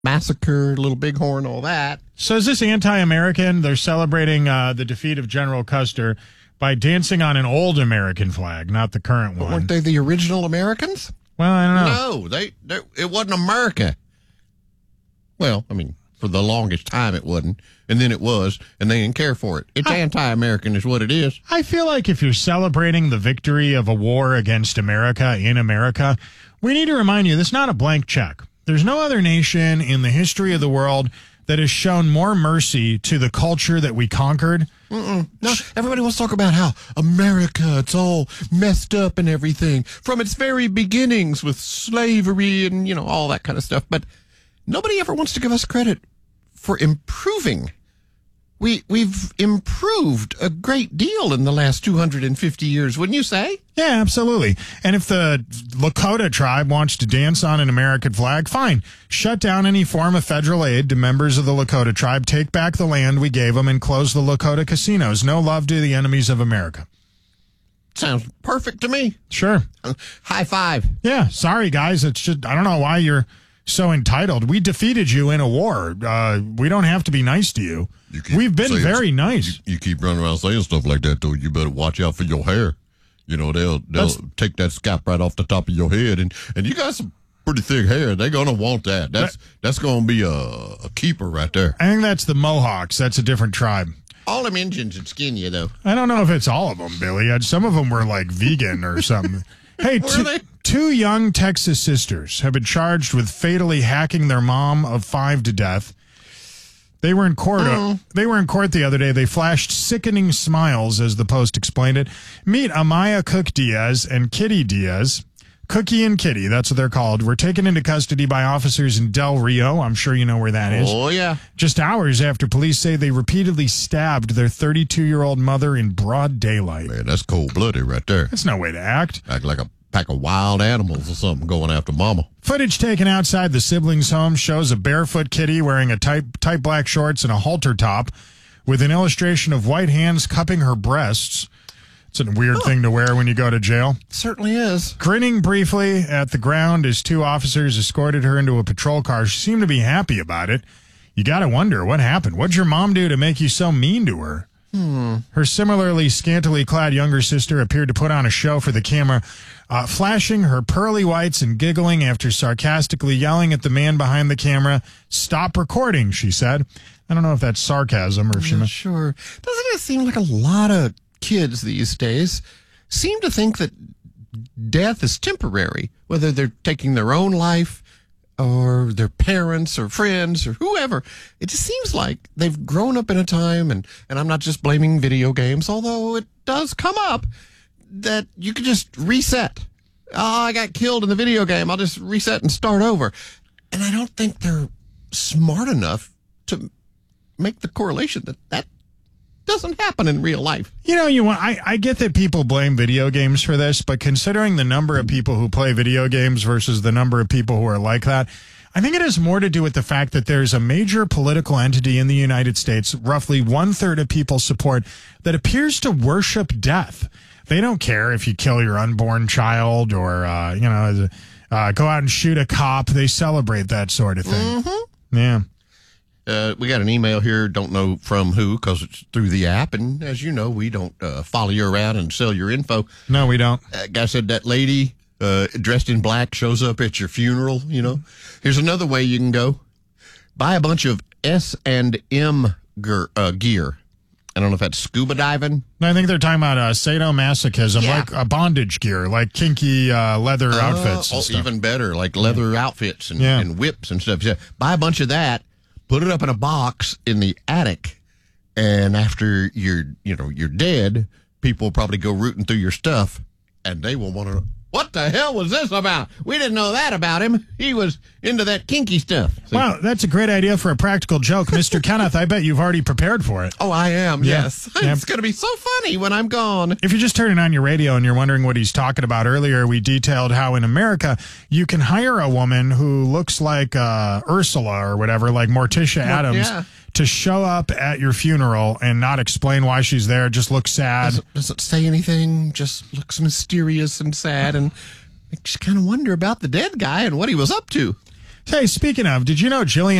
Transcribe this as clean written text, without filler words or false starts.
massacre, Little Bighorn, all that. So is this anti-American? They're celebrating the defeat of General Custer by dancing on an old American flag, not the current one. Weren't they the original Americans? Well, I don't know. No, it wasn't America. Well, I mean, for the longest time it wasn't, and then it was, and they didn't care for it. It's anti-American is what it is. I feel like if you're celebrating the victory of a war against America in America, we need to remind you this is not a blank check. There's no other nation in the history of the world that has shown more mercy to the culture that we conquered. No, everybody wants to talk about how America, it's all messed up and everything from its very beginnings with slavery and, all that kind of stuff. But nobody ever wants to give us credit for improving. We've improved a great deal in the last 250 years, wouldn't you say? Yeah, absolutely. And if the Lakota tribe wants to dance on an American flag, fine. Shut down any form of federal aid to members of the Lakota tribe, take back the land we gave them, and close the Lakota casinos. No love to the enemies of America. Sounds perfect to me. Sure. High five. Yeah, sorry, guys. It's just, I don't know why you're so entitled. We defeated you in a war. We don't have to be nice to you. We've been very nice. You keep running around saying stuff like that, though. You better watch out for your hair. They'll take that scalp right off the top of your head, and you got some pretty thick hair. They're gonna want that. That's gonna be a keeper right there. I think that's the Mohawks. That's a different tribe. All them Indians would skin you, though. I don't know if it's all of them, Billy. Some of them were like vegan or something. Hey, two young Texas sisters have been charged with fatally hacking their mom of 5 to death. They were in court. They were in court the other day. They flashed sickening smiles, as the Post explained it. Meet Amaya Cook Diaz and Kitty Diaz. Cookie and Kitty, that's what they're called, were taken into custody by officers in Del Rio. I'm sure you know where that is. Oh, yeah. Just hours after police say they repeatedly stabbed their 32-year-old mother in broad daylight. Man, that's cold-blooded right there. That's no way to act. Act like a pack of wild animals or something going after mama. Footage taken outside the siblings' home shows a barefoot Kitty wearing a tight black shorts and a halter top with an illustration of white hands cupping her breasts. It's a weird thing to wear when you go to jail. It certainly is. Grinning briefly at the ground as 2 officers escorted her into a patrol car. She seemed to be happy about it. You got to wonder, what happened? What'd your mom do to make you so mean to her? Her similarly scantily clad younger sister appeared to put on a show for the camera, flashing her pearly whites and giggling after sarcastically yelling at the man behind the camera, "Stop recording," she said. I don't know if that's sarcasm or if she meant... Sure. Doesn't it seem like a lot of kids these days seem to think that death is temporary, whether they're taking their own life or their parents or friends or whoever? It just seems like they've grown up in a time, and I'm not just blaming video games, although it does come up, that you can just reset. Oh, I got killed in the video game. I'll just reset and start over. And I don't think they're smart enough to make the correlation that doesn't happen in real life. I get that people blame video games for this, but considering the number of people who play video games versus the number of people who are like that, I think it has more to do with the fact that there's a major political entity in the United States, roughly 1/3 of people support, that appears to worship death. They don't care if you kill your unborn child or, go out and shoot a cop. They celebrate that sort of thing. Mm-hmm. Yeah. We got an email here, don't know from who, because it's through the app, and as you know, we don't follow you around and sell your info. No, we don't. Guy said that lady dressed in black shows up at your funeral, Here's another way you can go. Buy a bunch of S&M gear. I don't know if that's scuba diving. I think they're talking about sadomasochism, like a bondage gear, like kinky leather outfits. And stuff. Even better, like leather outfits and whips and stuff. Yeah. Buy a bunch of that. Put it up in a box in the attic, and after you're dead, people will probably go rooting through your stuff, and they will want to know, what the hell was this about? We didn't know that about him. He was into that kinky stuff. See? Wow, that's a great idea for a practical joke. Mr. Kenneth, I bet you've already prepared for it. Oh, I am, yes. Yeah. It's going to be so funny when I'm gone. If you're just turning on your radio and you're wondering what he's talking about, earlier we detailed how in America you can hire a woman who looks like Ursula or whatever, like Morticia Adams, to show up at your funeral and not explain why she's there, just look sad. Doesn't say anything, just looks mysterious and sad, and makes you kind of wonder about the dead guy and what he was up to. Hey, speaking of, did you know Jillian